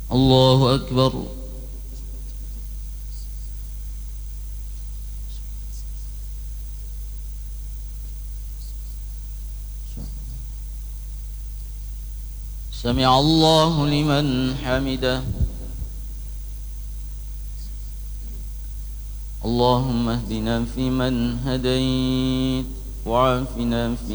الله أكبر. سمع الله لمن حمده. اللهم اهدنا فيمن هديت وعافنا